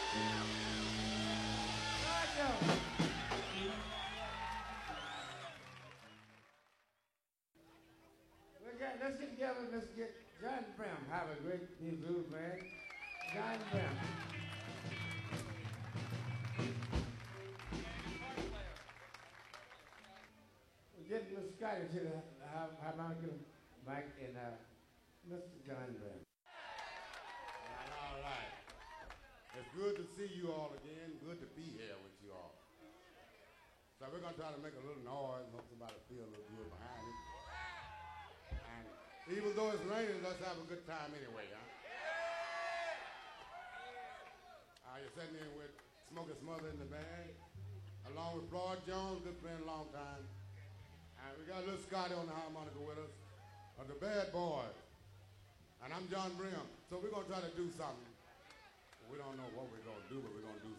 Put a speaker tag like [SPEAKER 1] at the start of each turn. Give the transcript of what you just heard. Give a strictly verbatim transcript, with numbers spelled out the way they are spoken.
[SPEAKER 1] Well, yeah, let's get together. Let's get John Brim. Have a great new blues man. John Brim. We'll get Mister Scotty to the har- harmonica, Mike, and uh, Mister John Brim.
[SPEAKER 2] All right. It's good to see you all again. Good to be here with you all. So we're going to try to make a little noise and hope somebody feel a little good behind it. And even though it's raining, let's have a good time anyway, huh? Uh, you're sitting in with Smokey Smother in the band, along with Floyd Jones, good friend, long time. And we got a little Scotty on the harmonica with us, of the Bad Boys. And I'm John Brim. So we're going to try to do something. We don't know what we're going to do, but we're going to do